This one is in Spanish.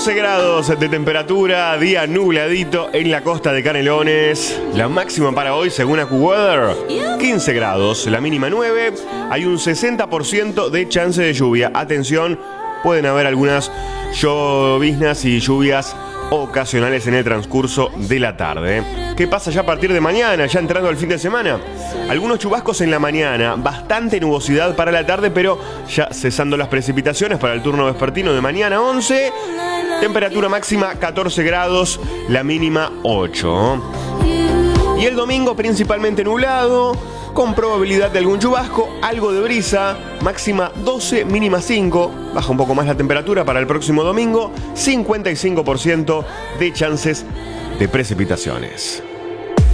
12 grados de temperatura, día nubladito en la costa de Canelones. La máxima para hoy, según AccuWeather, 15 grados, la mínima 9. Hay un 60% de chance de lluvia. Atención, pueden haber algunas lloviznas y lluvias ocasionales en el transcurso de la tarde. ¿Qué pasa ya a partir de mañana, ya entrando al fin de semana? Algunos chubascos en la mañana, bastante nubosidad para la tarde, pero ya cesando las precipitaciones para el turno vespertino de mañana 11. Temperatura máxima 14 grados, la mínima 8. Y el domingo principalmente nublado, con probabilidad de algún chubasco, algo de brisa, máxima 12, mínima 5. Baja un poco más la temperatura para el próximo domingo, 55% de chances de precipitaciones.